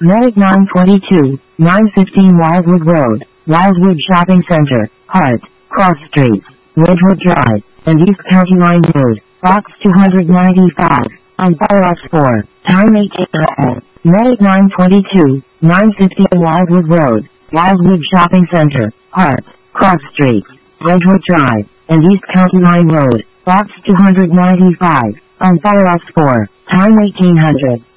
Medic 922, 915 Wildwood Road, Wildwood Shopping Center, Hart, Cross Streets, Ridgewood Drive, and East County Line Road, Box 295, on Fire 4, time 18 a.m. Medic 922, 915 Wildwood Road, Wildwood Shopping Center, Hart, Cross Streets, Ridgewood Drive, and East County Line Road, Box 295, on Fire 4, time 1800.